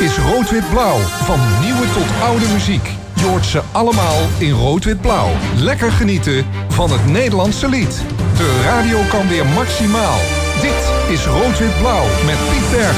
is Rood-Wit-Blauw. Van nieuwe tot oude muziek. Je hoort ze allemaal in Rood-Wit-Blauw. Lekker genieten van het Nederlandse lied. De radio kan weer maximaal. Dit is Rood-Wit-Blauw met Piet Berg.